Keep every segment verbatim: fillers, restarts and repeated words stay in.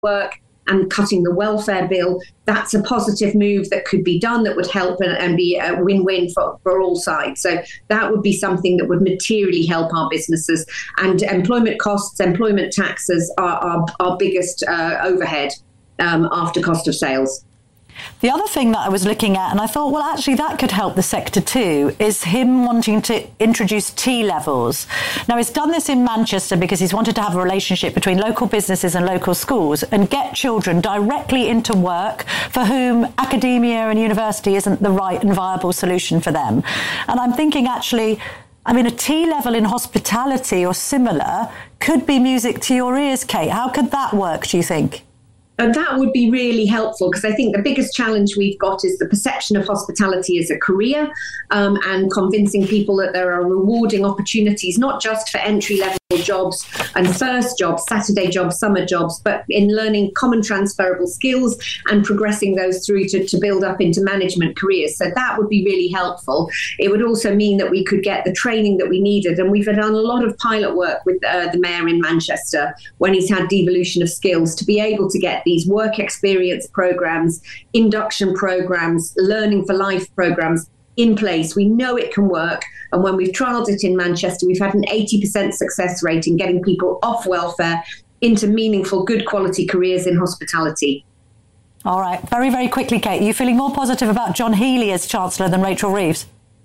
work and cutting the welfare bill, that's a positive move that could be done that would help and, and be a win-win for, for all sides. So that would be something that would materially help our businesses. And employment costs, employment taxes are our, our biggest uh, overhead um, after cost of sales. The other thing that I was looking at, and I thought, well, actually, that could help the sector too, is him wanting to introduce T-levels. Now, he's done this in Manchester because he's wanted to have a relationship between local businesses and local schools and get children directly into work for whom academia and university isn't the right and viable solution for them. And I'm thinking, actually, I mean, a T-level in hospitality or similar could be music to your ears, Kate. How could that work, do you think? And that would be really helpful, because I think the biggest challenge we've got is the perception of hospitality as a career, um, and convincing people that there are rewarding opportunities, not just for entry-level jobs and first jobs, Saturday jobs, summer jobs, but in learning common transferable skills and progressing those through to, to build up into management careers. So that would be really helpful. It would also mean that we could get the training that we needed. And we've done a lot of pilot work with uh, the mayor in Manchester when he's had devolution of skills to be able to get these work experience programs, induction programs, learning for life programs in place. We know it can work. And when we've trialled it in Manchester, we've had an eighty percent success rate in getting people off welfare into meaningful, good quality careers in hospitality. All right. Very, very quickly, Kate, are you feeling more positive about John Healey as Chancellor than Rachel Reeves?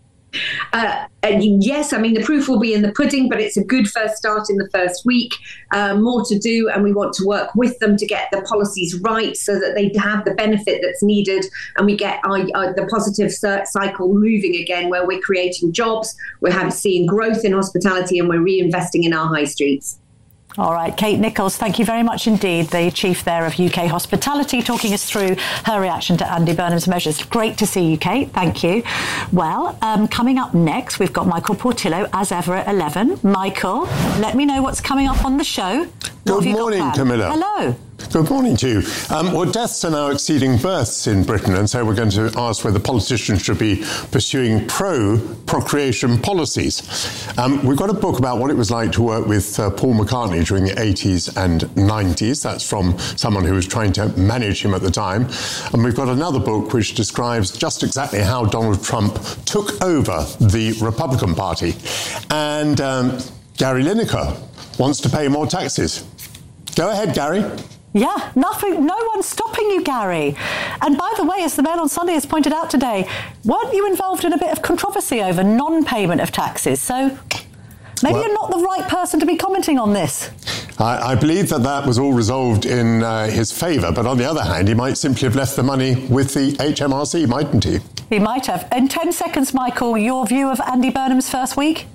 Uh, yes, I mean, the proof will be in the pudding, but it's a good first start in the first week. Uh, more to do, and we want to work with them to get the policies right so that they have the benefit that's needed, and we get our, our, the positive cycle moving again, where we're creating jobs, we're having, seeing growth in hospitality, and we're reinvesting in our high streets. All right, Kate Nichols, thank you very much indeed, the chief there of U K Hospitality, talking us through her reaction to Andy Burnham's measures. Great to see you, Kate. Thank you. Well, um, coming up next, we've got Michael Portillo, as ever, at eleven. Michael, let me know what's coming up on the show. Good morning, Camilla. Hello. Good morning to you. Um, well, deaths are now exceeding births in Britain, and so we're going to ask whether politicians should be pursuing pro-procreation policies. Um, we've got a book about what it was like to work with uh, Paul McCartney during the eighties and nineties. That's from someone who was trying to manage him at the time. And we've got another book which describes just exactly how Donald Trump took over the Republican Party. And um, Gary Lineker wants to pay more taxes. Go ahead, Gary. Yeah, nothing, no one's stopping you, Gary. And by the way, as the Mail on Sunday has pointed out today, weren't you involved in a bit of controversy over non-payment of taxes? So maybe well, you're not the right person to be commenting on this. I, I believe that that was all resolved in uh, his favour, but on the other hand, he might simply have left the money with the H M R C, mightn't he? He might have. In ten seconds, Michael, your view of Andy Burnham's first week?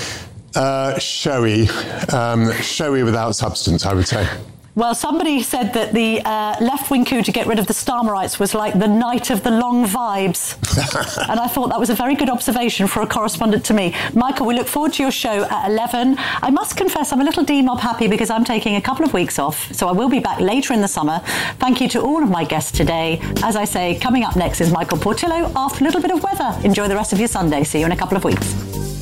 Uh, showy. Um, showy without substance, I would say. Well, somebody said that the uh, left-wing coup to get rid of the Starmerites was like the night of the long vibes. And I thought that was a very good observation for a correspondent to me. Michael, we look forward to your show at eleven. I must confess I'm a little D M O B happy because I'm taking a couple of weeks off, so I will be back later in the summer. Thank you to all of my guests today. As I say, coming up next is Michael Portillo after a little bit of weather. Enjoy the rest of your Sunday. See you in a couple of weeks.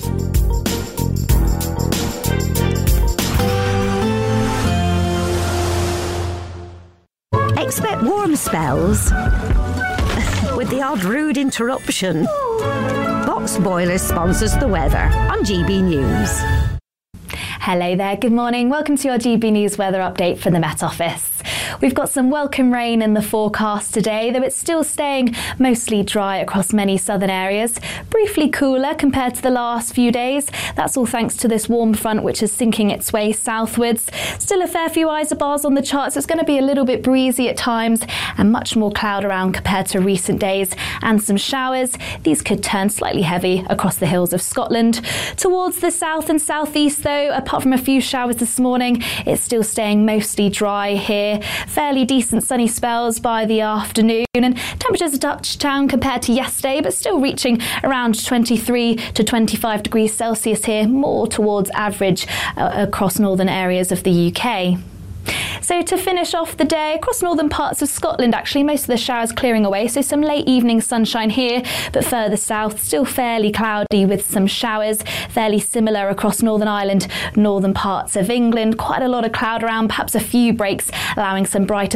Expect warm spells with the odd rude interruption. Box Boilers sponsors the weather on G B News. Hello there, good morning. Welcome to your G B News weather update from the Met Office. We've got some welcome rain in the forecast today, though it's still staying mostly dry across many southern areas. Briefly cooler compared to the last few days. That's all thanks to this warm front which is sinking its way southwards. Still a fair few isobars on the charts. It's going to be a little bit breezy at times and much more cloud around compared to recent days, and some showers. These could turn slightly heavy across the hills of Scotland. Towards the south and southeast though, apart from a few showers this morning, it's still staying mostly dry here. Fairly decent sunny spells by the afternoon, and temperatures a touch down compared to yesterday, but still reaching around twenty-three to twenty-five degrees Celsius here, more towards average uh, across northern areas of the U K. So to finish off the day, across northern parts of Scotland, actually, most of the showers clearing away, so some late evening sunshine here, but further south, still fairly cloudy with some showers, fairly similar across Northern Ireland, northern parts of England, quite a lot of cloud around, perhaps a few breaks, allowing some brighter